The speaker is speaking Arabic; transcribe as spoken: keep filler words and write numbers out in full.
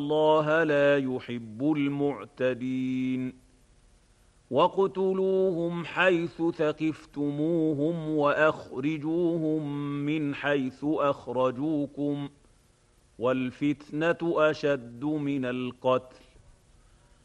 الله لا يحب المعتدين واقتلوهم حيث ثقفتموهم وأخرجوهم من حيث أخرجوكم والفتنة أشد من القتل